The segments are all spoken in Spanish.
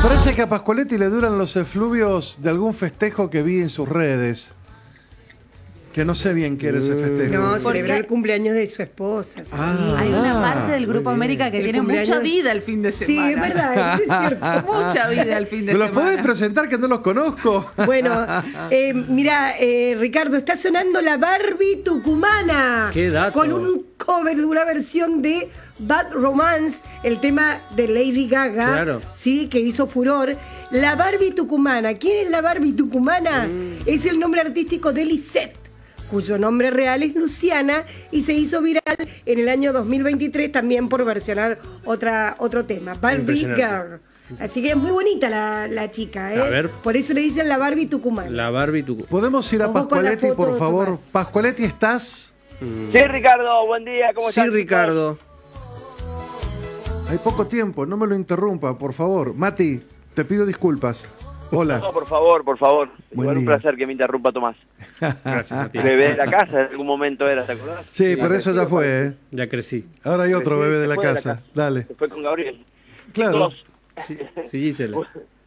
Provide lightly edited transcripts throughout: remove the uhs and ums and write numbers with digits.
Parece que a Pascualetti le duran los efluvios de algún festejo que vi en sus redes. Que no sé bien qué era ese festejo. No, celebró el cumpleaños de su esposa. Hay una parte del Grupo América que tiene mucha vida el fin de semana. Sí, es verdad, eso es cierto. Mucha vida el fin de semana. ¿Me los podés presentar que no los conozco? Bueno, mira, Ricardo, está sonando la Barbie tucumana. ¡Qué dato! Con un cover de una versión de Bad Romance, el tema de Lady Gaga, Claro. sí, que hizo furor. La Barbie tucumana. ¿Quién es la Barbie tucumana? Es el nombre artístico de Lisette, cuyo nombre real es Luciana, y se hizo viral en el año 2023 también por versionar otro tema, Barbie Girl. Así que es muy bonita la chica, ¿eh? A ver. Por eso le dicen la Barbie tucumana. La Barbie tucumana. ¿Podemos ir a Ojo con la Pascualetti, foto, por favor? Tomás. Pascualetti, ¿estás? Sí, Ricardo, buen día, ¿cómo Sí, estás? Ricardo. Hay poco tiempo, no me lo interrumpa, por favor. Mati, te pido disculpas. Hola. No, por favor, por favor. Buen Igual un día. placer que me interrumpa Tomás. Gracias, Matías. Bebé de la casa en algún momento era, ¿te acordás? Sí, pero eso ya fue, ¿eh? Ya crecí. Ahora hay otro Sí, bebé de se la fue de la casa. casa. Dale. Se fue con Gabriel. Claro. Chicos, Sí, Gisela.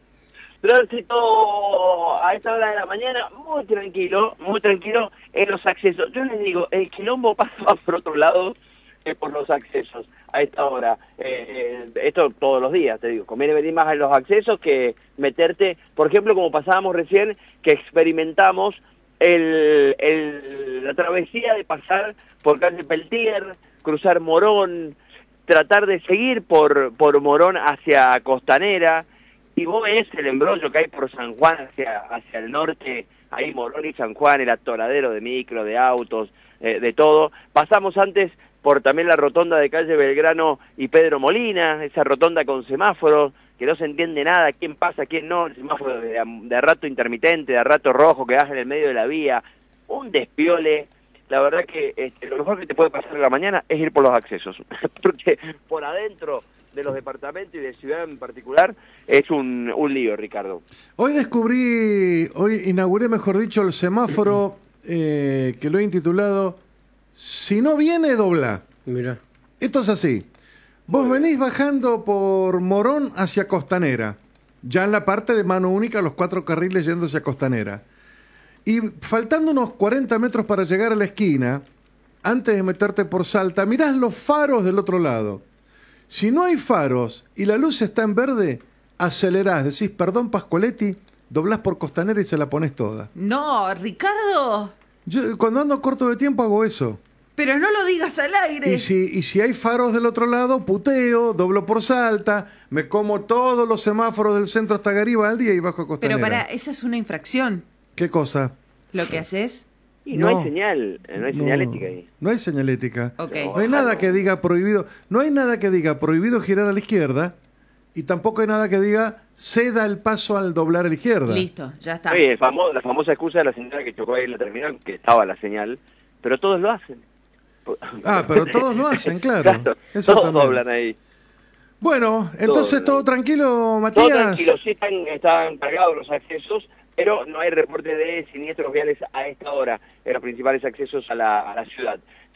tránsito a esta hora de la mañana muy tranquilo en los accesos. Yo les digo, el quilombo pasa más por otro lado que por los accesos a esta hora. Esto todos los días, te digo. Conviene venir más en los accesos que meterte, por ejemplo, como pasábamos recién, que experimentamos la travesía de pasar por calle Peltier, cruzar Morón, tratar de seguir por Morón hacia Costanera, y vos ves el embrollo que hay por San Juan hacia el norte, ahí Morón y San Juan, el atoradero de micro, de autos, de todo. Pasamos antes por también la rotonda de calle Belgrano y Pedro Molina, esa rotonda con semáforos, que no se entiende nada, quién pasa, quién no, el semáforo de rato intermitente, de rato rojo que das en el medio de la vía, un despiole. La verdad que lo mejor que te puede pasar en la mañana es ir por los accesos, porque por adentro de los departamentos y de ciudad en particular es un lío, Ricardo. Hoy inauguré, mejor dicho, el semáforo que lo he intitulado Si no viene, dobla. Mira. Esto es así. Vos venís bajando por Morón hacia Costanera, ya en la parte de mano única, los 4 carriles yendo hacia Costanera. Y faltando unos 40 metros para llegar a la esquina, antes de meterte por Salta, mirás los faros del otro lado. Si no hay faros y la luz está en verde, acelerás, decís, perdón Pascualetti, doblás por Costanera y se la pones toda. No, Ricardo, Yo cuando ando corto de tiempo hago eso. pero no lo digas al aire. Y si hay faros del otro lado, puteo, doblo por Salta, me como todos los semáforos del centro hasta Garibaldi y bajo a Costanera. Pero para, esa es una infracción. ¿Qué cosa? Lo que haces. Y no No. hay señal, no hay señalética ahí. No hay señalética. Ok. No hay nada que diga prohibido. No hay nada que diga prohibido girar a la izquierda y tampoco hay nada que diga ceda el paso al doblar a la izquierda. Listo, ya está. Oye, la famosa excusa de la señora que chocó ahí en la terminal, que estaba la señal, pero todos lo hacen. Ah, pero todos lo hacen, claro. Claro, Eso todos también. doblan ahí. Bueno, entonces todo tranquilo, Matías. Todo tranquilo, sí están cargados los accesos, pero no hay reporte de siniestros viales a esta hora en los principales accesos a la ciudad.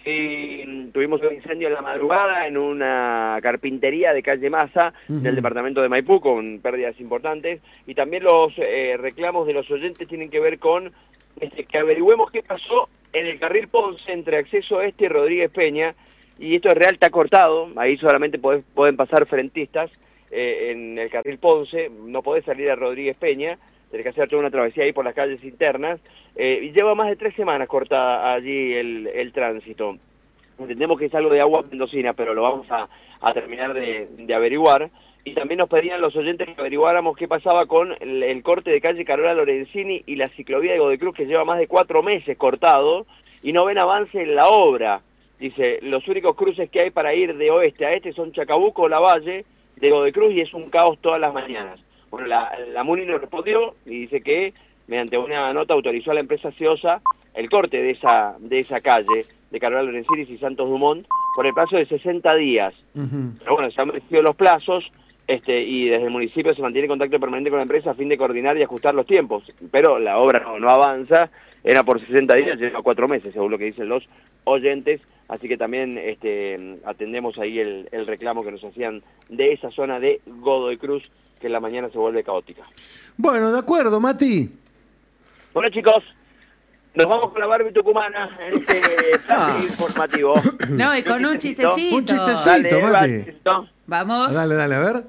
Sí, tuvimos un incendio en la madrugada en una carpintería de calle Massa del departamento de Maipú con pérdidas importantes, y también los reclamos de los oyentes tienen que ver con que averigüemos qué pasó en el carril Ponce entre Acceso Este y Rodríguez Peña, y esto es real, está cortado, ahí solamente pueden pasar frentistas en el carril Ponce, no podés salir a Rodríguez Peña, tenés que hacer toda una travesía ahí por las calles internas, y lleva más de 3 semanas cortada allí el tránsito. Entendemos que es algo de agua mendocina, pero lo vamos a terminar de averiguar. Y también nos pedían los oyentes que averiguáramos qué pasaba con el corte de calle Carola Lorenzini y la ciclovía de Godoy Cruz, que lleva más de 4 meses cortado y no ven avance en la obra. Dice, los únicos cruces que hay para ir de oeste a este son Chacabuco o Lavalle de Godoy Cruz, y es un caos todas las mañanas. Bueno, la MUNI nos respondió y dice que mediante una nota autorizó a la empresa Ceosa el corte de esa calle de Carola Lorenzini y Santos Dumont por el plazo de 60 días. Pero bueno, se han vencido los plazos, y desde el municipio se mantiene contacto permanente con la empresa a fin de coordinar y ajustar los tiempos, pero la obra no avanza, era por 60 días, lleva 4 meses, según lo que dicen los oyentes, así que también atendemos ahí el reclamo que nos hacían de esa zona de Godoy Cruz, que la mañana se vuelve caótica. Bueno, de acuerdo, Mati. Bueno, chicos, nos vamos con la Barbie tucumana en este flash informativo. No, y con un chistecito. Un chistecito, Dale, Eva, Mati. chistecito. Vamos. Dale, a ver.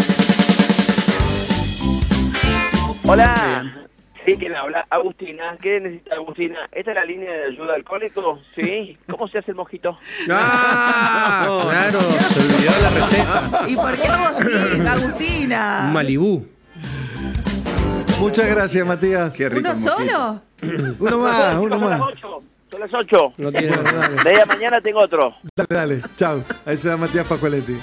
Hola. Sí, ¿quién habla? Agustina. ¿Qué necesita Agustina? ¿Esta es la línea de ayuda alcohólico? Sí. ¿Cómo se hace el mojito? ¡Ah! Claro, se olvidó la receta. ¿Y por qué Agustina? Un Malibú. Muchas gracias, Matías. Qué rico ¿Uno el mojito. solo? Uno más, uno Son las más. 8. Son las 8. No tiene Bueno, dale, De ahí a mañana tengo otro. dale. Chau. Ahí se va Matías Pascualetti.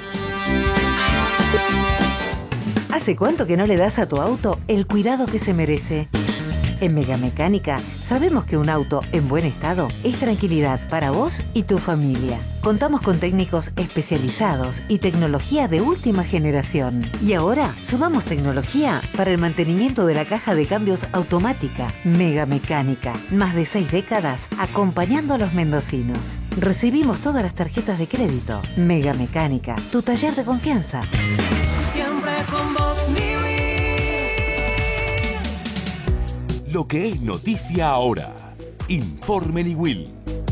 ¿Hace cuánto que no le das a tu auto el cuidado que se merece? En Megamecánica sabemos que un auto en buen estado es tranquilidad para vos y tu familia. Contamos con técnicos especializados y tecnología de última generación. Y ahora sumamos tecnología para el mantenimiento de la caja de cambios automática. Megamecánica, más de 6 décadas acompañando a los mendocinos. Recibimos todas las tarjetas de crédito. Megamecánica, tu taller de confianza. Siempre con vos, Lo que es noticia ahora. Informe Niwil.